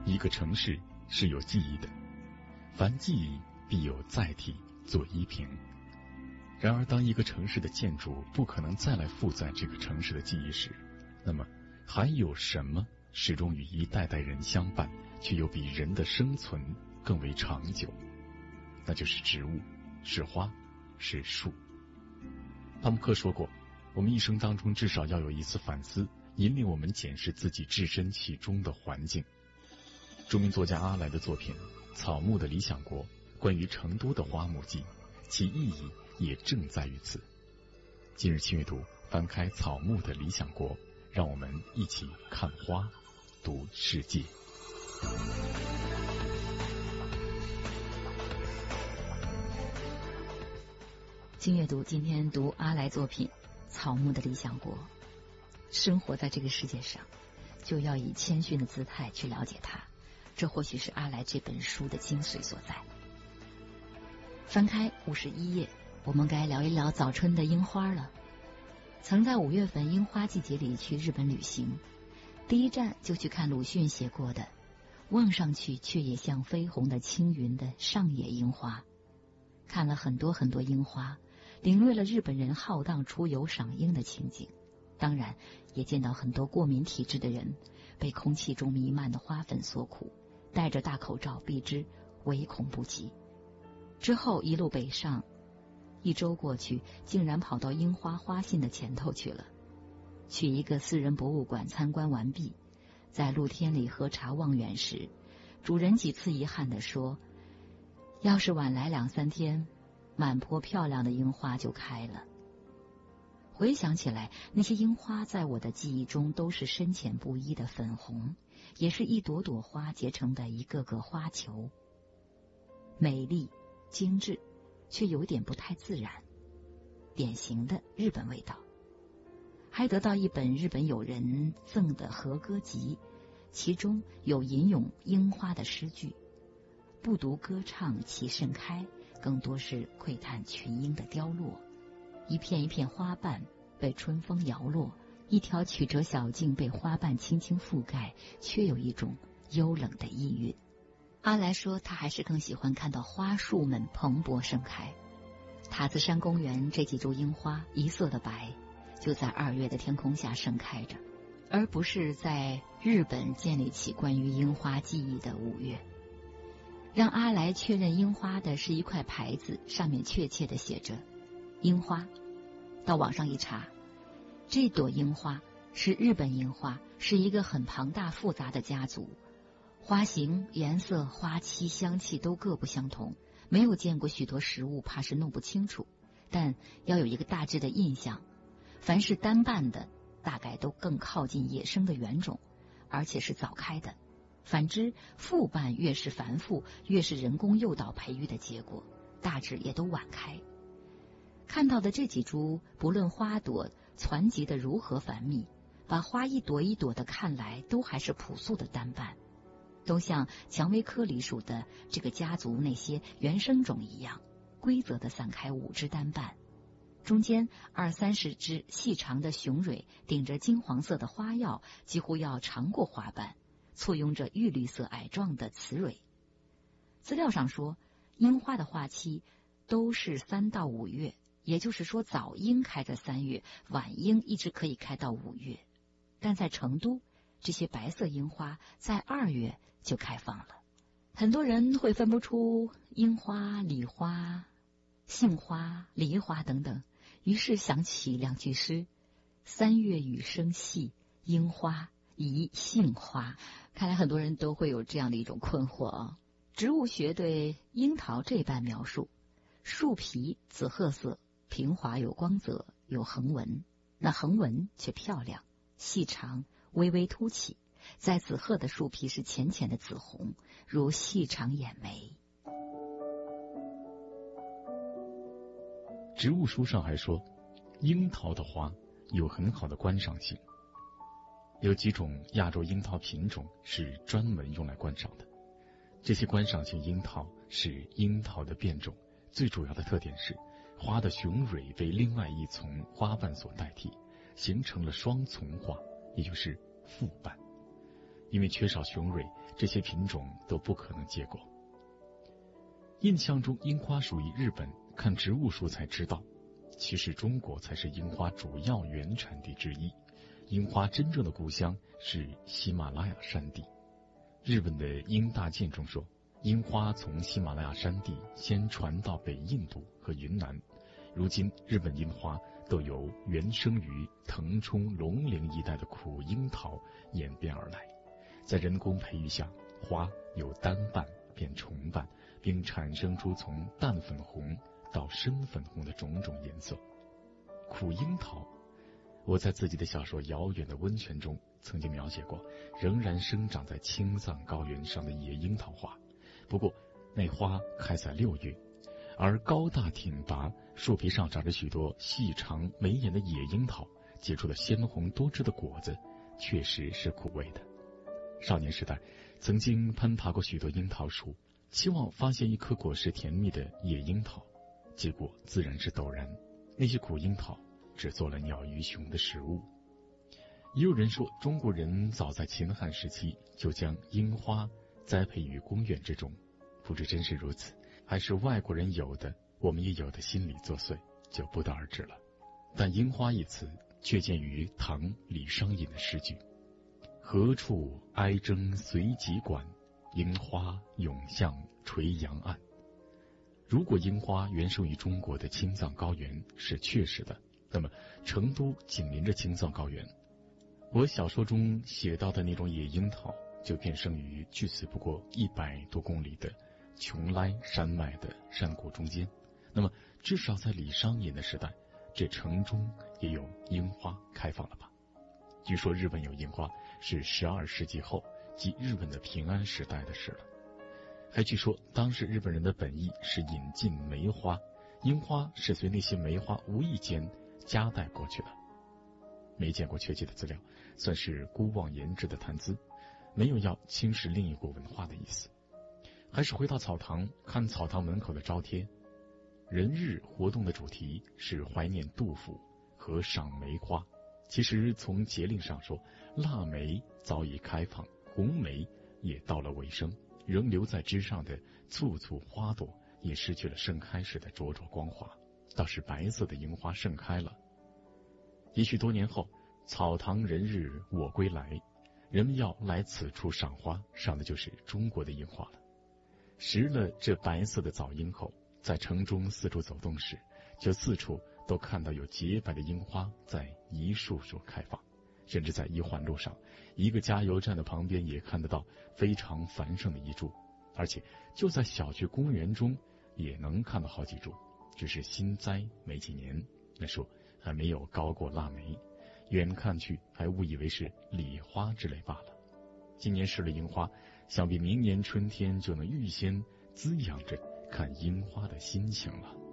一个城市是有记忆的，凡记忆必有载体做依凭。然而当一个城市的建筑不可能再来负载这个城市的记忆时，那么还有什么始终与一代代人相伴，却又比人的生存更为长久？那就是植物，是花，是树。巴慕克说过，我们一生当中至少要有一次反思，引领我们检视自己置身其中的环境。著名作家阿来的作品《草木的理想国》，关于成都的花木记，其意义也正在于此。今日轻阅读，翻开《草木的理想国》，让我们一起看花，读世界。 轻阅读今天读阿来作品《草木的理想国》。生活在这个世界上，就要以谦逊的姿态去了解它，这或许是阿来这本书的精髓所在。翻开51页，我们该聊一聊早春的樱花了。曾在5月份樱花季节里去日本旅行，第一站就去看鲁迅写过的望上去却也像绯红的青云的上野樱花。看了很多很多樱花，领略了日本人浩荡出游赏樱的情景，当然也见到很多过敏体质的人被空气中弥漫的花粉所苦，戴着大口罩避之唯恐不及。之后一路北上，1周过去，竟然跑到樱花花信的前头去了。去一个私人博物馆参观完毕，在露天里喝茶望远时，主人几次遗憾地说，要是晚来2-3天，满坡漂亮的樱花就开了。回想起来，那些樱花在我的记忆中都是深浅不一的粉红，也是一朵朵花结成的一个个花球，美丽精致，却有点不太自然，典型的日本味道。还得到一本日本友人赠的和歌集，其中有吟咏樱花的诗句，不独歌唱其盛开，更多是窥探群樱的凋落。一片一片花瓣被春风摇落，一条曲折小径被花瓣轻轻覆盖，却有一种幽冷的意蕴。阿来说，他还是更喜欢看到花树们蓬勃盛开。塔子山公园这几株樱花一色的白，就在2月的天空下盛开着，而不是在日本建立起关于樱花记忆的5月。让阿来确认樱花的是一块牌子，上面确切地写着樱花。到网上一查，这朵樱花是日本樱花，是一个很庞大复杂的家族，花型、颜色、花期、香气都各不相同，没有见过许多实物，怕是弄不清楚，但要有一个大致的印象。凡是单瓣的，大概都更靠近野生的原种，而且是早开的。反之，复瓣越是繁复，越是人工诱导培育的结果，大致也都晚开。看到的这几株，不论花朵攒集的如何繁密，把花一朵一朵的看来，都还是朴素的单瓣，都像蔷薇科里属的这个家族那些原生种一样，规则地散开5支单瓣，中间20-30支细长的雄蕊顶着金黄色的花药，几乎要长过花瓣，簇拥着玉绿色矮状的雌蕊。资料上说，樱花的花期都是3到5月，也就是说早樱开在3月，晚樱一直可以开到5月。但在成都，这些白色樱花在2月就开放了。很多人会分不出樱花、李花、杏花、梨花等等，于是想起2句诗：3月雨声细，樱花宜杏花。看来很多人都会有这样的一种困惑啊。植物学对樱桃这般描述：树皮紫褐色，平滑有光泽，有横纹，那横纹却漂亮，细长，微微凸起，在紫褐的树皮是浅浅的紫红，如细长眼眉。 植物书上还说，樱桃的花有很好的观赏性，有几种亚洲樱桃品种是专门用来观赏的。这些观赏性樱桃是樱桃的变种，最主要的特点是花的雄蕊被另外一丛花瓣所代替，形成了双丛花，也就是复瓣。 因为缺少雄蕊，这些品种都不可能结果。印象中樱花属于日本，看植物书才知道，其实中国才是樱花主要原产地之一。樱花真正的故乡是喜马拉雅山地。日本的樱大见中说，樱花从喜马拉雅山地先传到北印度和云南，如今日本樱花都由原生于腾冲龙陵一带的苦樱桃演变而来，在人工培育下，花由单瓣变重瓣，并产生出从淡粉红到深粉红的种种颜色。苦樱桃，我在自己的小说《遥远的温泉》中曾经描写过，仍然生长在青藏高原上的野樱桃花。不过那花开在6月，而高大挺拔，树皮上长着许多细长眉眼的野樱桃结出了鲜红多汁的果子，确实是苦味的。少年时代曾经攀爬过许多樱桃树，期望发现一颗果实甜蜜的野樱桃，结果自然是陡然，那些苦樱桃只做了鸟鱼熊的食物。也有人说，中国人早在秦汉时期就将樱花栽培于宫苑之中，不知真是如此，还是外国人有的我们也有的心理作祟，就不得而知了。但樱花一词却见于唐李商隐的诗句，何处哀筝随即管，樱花涌向垂杨岸。如果樱花原生于中国的青藏高原是确实的，那么成都紧邻着青藏高原，我小说中写到的那种野樱桃就变生于距此不过100多公里的邛崃山脉的山谷中间。那么至少在李商隐的时代，这城中也有樱花开放了吧？据说日本有樱花是12世纪后，即日本的平安时代的事了。还据说当时日本人的本意是引进梅花，樱花是随那些梅花无意间夹带过去的。没见过确切的资料，算是孤妄言之的谈资，没有要轻视另一国文化的意思。还是回到草堂，看草堂门口的招贴，人日活动的主题是怀念杜甫和赏梅花。其实从节令上说，腊梅早已开放，红梅也到了尾声，仍留在枝上的簇簇花朵也失去了盛开时的灼灼光华，倒是白色的樱花盛开了。也许多年后，草堂人日我归来，人们要来此处赏花，赏的就是中国的樱花了。拾了这白色的早樱后，在城中四处走动时，就四处都看到有洁白的樱花在一束束开放，甚至在一环路上，一个加油站的旁边也看得到非常繁盛的一株，而且就在小区公园中也能看到好几株，只是新栽没几年，那树还没有高过腊梅，远看去还误以为是李花之类罢了。今年试了樱花，想必明年春天就能预先滋养着看樱花的心情了。